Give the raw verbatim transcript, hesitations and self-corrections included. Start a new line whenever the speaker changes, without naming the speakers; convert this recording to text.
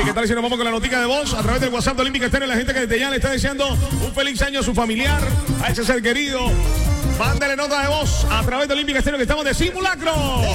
¿qué tal si nos vamos con la notica de voz a través del WhatsApp de Olímpica Estéreo? La gente que desde ya le está deseando un feliz año a su familiar, a ese ser querido. Mándele nota de voz a través de Olímpica Estéreo, que estamos de simulacro.